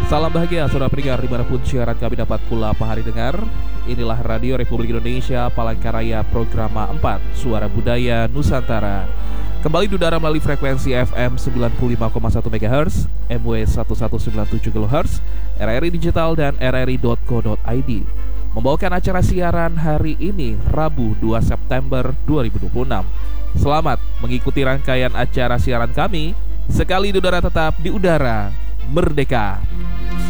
Salam bahagia saudara pendengar dimanapun siaran kami dapat pula pahari dengar. Inilah Radio Republik Indonesia Palangkaraya Programa 4 Suara Budaya Nusantara. Kembali di udara melalui frekuensi FM 95,1 MHz, MW 1197 kHz, RRI Digital dan rri.co.id. Membawakan acara siaran hari ini Rabu 2 September 2026. Selamat mengikuti rangkaian acara siaran kami. Sekali di udara tetap di udara Merdeka.